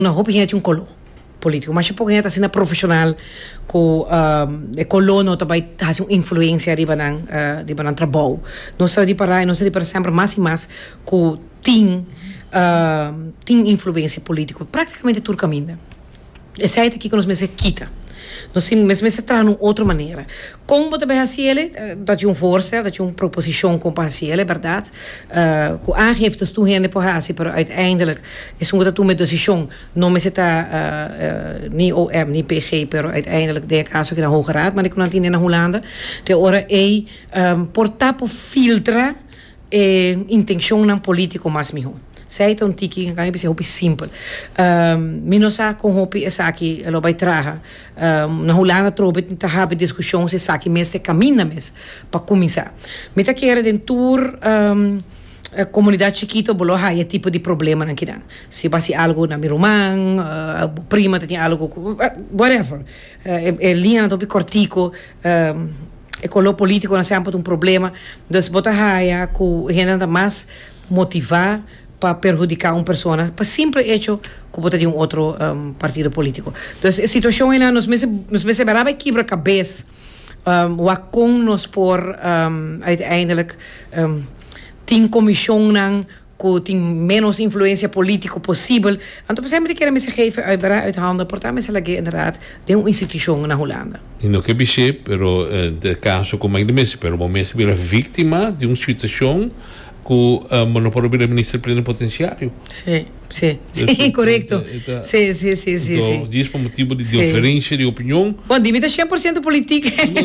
na roupa gente um colo político, mas pouco gente assim na profissional com colono também faz uma influência de banan trabalho. Não sei de parar, não sei de para sempre mais e mais com tem influência política praticamente todo caminho. Essa é aqui que nós me quita. Nós se traz de outra maneira. Como também assim ele, dá uma força, dá uma proposição com assim ele, é verdade. Com aangiftes tu gente por assim, mas uiteindelijk is een tu met decisão, não me está niet OM, niet PG, mas uiteindelijk denk ik als ik naar Hoge Raad, maar ik kon niet in Holanda. De ora é portar por filtra intenção não político mais melhor. Sei então tiki kan je hopi simpel. Minosa com hopi essa aqui ela vai traga. Na Holanda trobe te have discussão se saki mestre caminha mes para começar. Me tá querer tour a comunidade chiquito bolo é tipo de problema aqui dan. Se passa algo na mirumang, prima tem algo whatever. Linha topi cortico ecolo político na sempre um problema. Dus bota haia com gente mais motivar para perjudicar uma pessoa, para simples hecho como de um outro partido político. Então, a situação é nos meses baraba quebra-cabeça, o com nos por uiteindelijk tem comissão que tem menos influência política possível. Então, sempre querem me geven uit handen, portanto, me selege inderdaad de uma instituição na Holanda. E não que biche, pero de caso como ainda mesmo, pero o momento vira vítima de uma situação com o monopólio do ministro plenipotenciário. Sim, correto. Sim. Então, diz por motivo de diferença de opinião. Bom, dimita 100% política.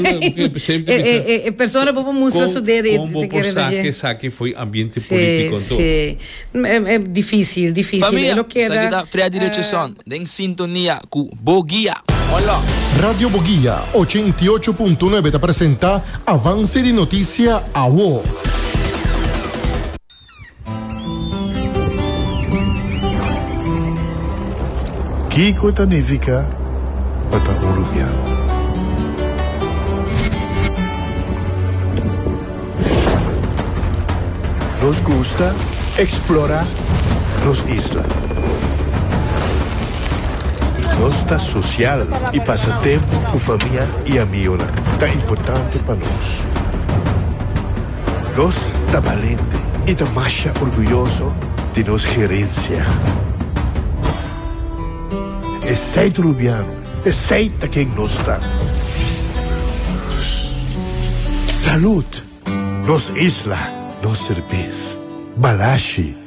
É pessoa para musa su de como saque foi ambiente político. Sim. É difícil. Família, sa kita freia direção, em sintonia com Boguia. Olá. Radio Boguia 88.9 te apresenta Avance de Notícia AWO. Kiko significa Patagorubiano. Nos gusta explorar las islas. Nos está social y pasatiempo con familia y amigos tan importante para nos. Nos está valiente y está más orgulloso de nos gerencia. Es seito rubiano, es seita quien nos está. Salud, nos isla, nos cerveza, balashi.